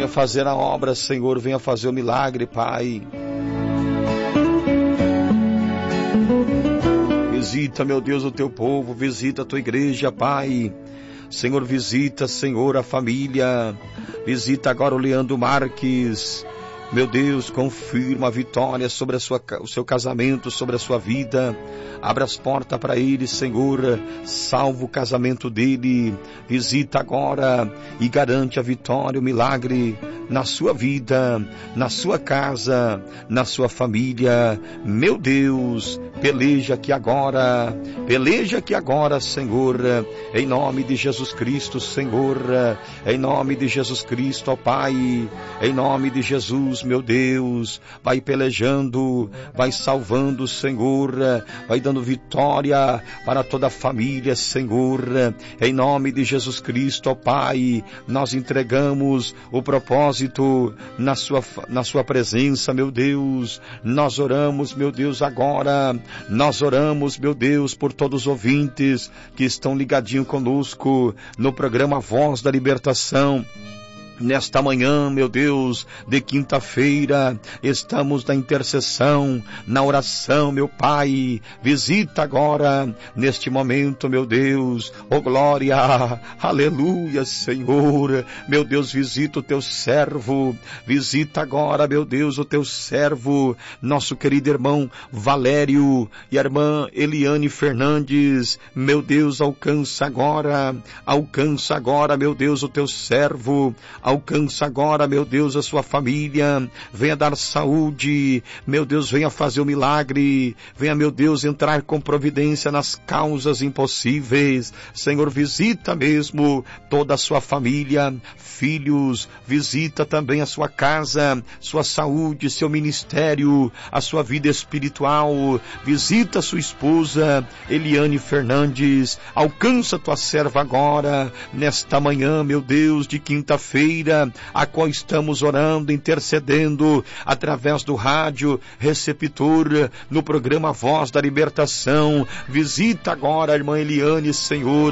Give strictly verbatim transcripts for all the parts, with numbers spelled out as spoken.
Venha fazer a obra, Senhor, venha fazer o milagre, Pai. Visita, meu Deus, o teu povo, visita a tua igreja, Pai. Senhor, visita, Senhor, a família. Visita agora o Leandro Marques. Meu Deus, confirma a vitória sobre a sua, o seu casamento, sobre a sua vida. Abra as portas para ele, Senhor. Salva o casamento dele. Visita agora e garante a vitória, o milagre na sua vida, na sua casa, na sua família. Meu Deus, peleja aqui agora. Peleja aqui agora, Senhor. Em nome de Jesus Cristo, Senhor. Em nome de Jesus Cristo, ó Pai. Em nome de Jesus, meu Deus, vai pelejando, vai salvando, Senhor, vai dando vitória para toda a família, Senhor, em nome de Jesus Cristo, ó Pai, nós entregamos o propósito na sua, na sua presença, meu Deus, nós oramos, meu Deus, agora, nós oramos, meu Deus, por todos os ouvintes que estão ligadinhos conosco no programa Voz da Libertação. Nesta manhã, meu Deus, de quinta-feira, estamos na intercessão, na oração, meu Pai. Visita agora, neste momento, meu Deus, oh glória, aleluia, Senhor. Meu Deus, visita o teu servo, visita agora, meu Deus, o teu servo, nosso querido irmão Valério e a irmã Eliane Fernandes. Meu Deus, alcança agora, alcança agora, meu Deus, o teu servo. Alcança agora, meu Deus, a sua família. Venha dar saúde. Meu Deus, venha fazer o milagre. Venha, meu Deus, entrar com providência nas causas impossíveis. Senhor, visita mesmo toda a sua família, filhos. Visita também a sua casa, sua saúde, seu ministério, a sua vida espiritual. Visita a sua esposa, Eliane Fernandes. Alcança tua serva agora, nesta manhã, meu Deus, de quinta-feira, a qual estamos orando, intercedendo através do rádio receptor no programa Voz da Libertação. Visita agora a irmã Eliane, Senhor.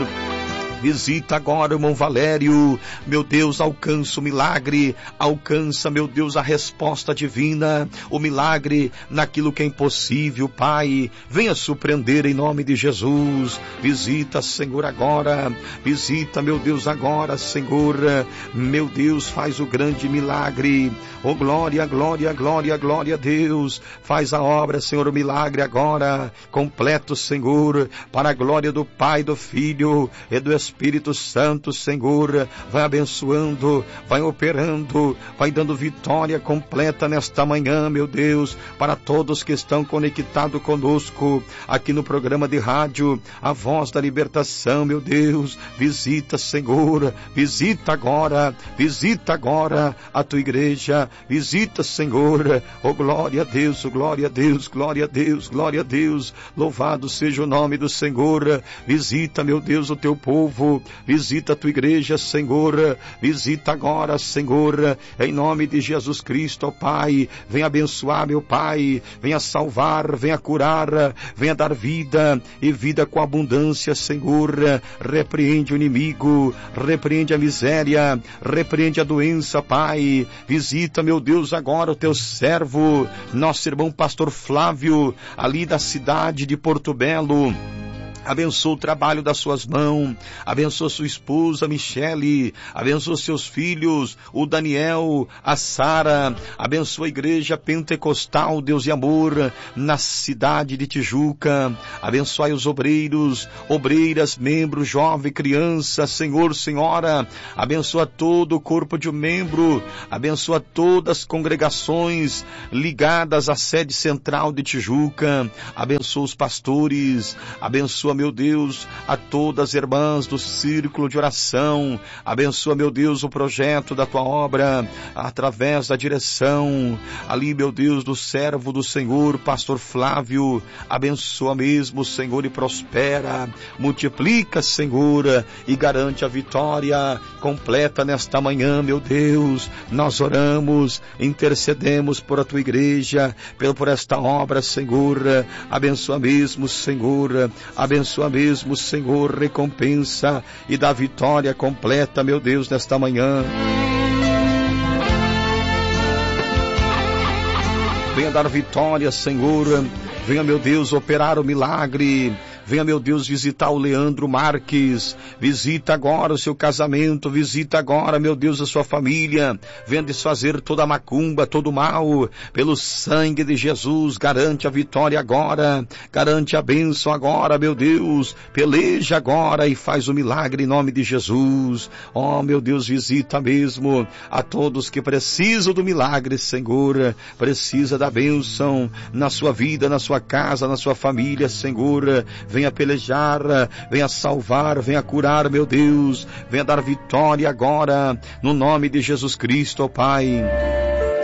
Visita agora o irmão Valério, meu Deus, alcança o milagre, alcança, meu Deus, a resposta divina, o milagre naquilo que é impossível, Pai, venha surpreender em nome de Jesus. Visita, Senhor, agora, visita, meu Deus, agora, Senhor, meu Deus, faz o grande milagre, oh glória, glória, glória, glória a Deus, faz a obra, Senhor, o milagre agora, completo, Senhor, para a glória do Pai, do Filho e do Espírito Espírito Santo, Senhor, vai abençoando, vai operando, vai dando vitória completa nesta manhã, meu Deus, para todos que estão conectados conosco, aqui no programa de rádio, a Voz da Libertação, meu Deus, visita, Senhor, visita agora, visita agora a tua igreja, visita, Senhor, oh glória a Deus, oh glória a Deus, glória a Deus, glória a Deus, louvado seja o nome do Senhor, visita, meu Deus, o teu povo, visita a tua igreja, Senhor, visita agora, Senhor, em nome de Jesus Cristo, ó Pai, venha abençoar, meu Pai, venha salvar, venha curar, venha dar vida, e vida com abundância, Senhor, repreende o inimigo, repreende a miséria, repreende a doença, Pai, visita, meu Deus, agora o teu servo, nosso irmão pastor Flávio, ali da cidade de Porto Belo. Abençoa o trabalho das suas mãos, abençoa sua esposa Michele, abençoa seus filhos, o Daniel, a Sara, abençoa a igreja pentecostal, Deus e amor, na cidade de Tijuca, abençoa os obreiros, obreiras, membros, jovem, criança, Senhor, Senhora, abençoa todo o corpo de um membro, abençoa todas as congregações ligadas à sede central de Tijuca, abençoa os pastores, abençoa, meu Deus, a todas as irmãs do círculo de oração, abençoa, meu Deus, o projeto da tua obra, através da direção, ali, meu Deus, do servo do Senhor, pastor Flávio, abençoa mesmo, Senhor, e prospera, multiplica, Senhor, e garante a vitória completa nesta manhã, meu Deus, nós oramos, intercedemos por a tua igreja, por esta obra, Senhor, abençoa mesmo, Senhor, abençoa Abençoa mesmo, Senhor, recompensa e dá vitória completa, meu Deus, nesta manhã. venha dar vitória, Senhor, venha, meu Deus, operar o milagre. Venha, meu Deus, visitar o Leandro Marques, visita agora o seu casamento, visita agora, meu Deus, a sua família, venha desfazer toda a macumba, todo o mal, pelo sangue de Jesus, garante a vitória agora, garante a bênção agora, meu Deus, peleja agora e faz o milagre em nome de Jesus. Oh, meu Deus, visita mesmo a todos que precisam do milagre, Senhor, precisa da bênção na sua vida, na sua casa, na sua família, Senhor. Venha pelejar, venha salvar, venha curar, meu Deus, venha dar vitória agora, no nome de Jesus Cristo, ó Pai.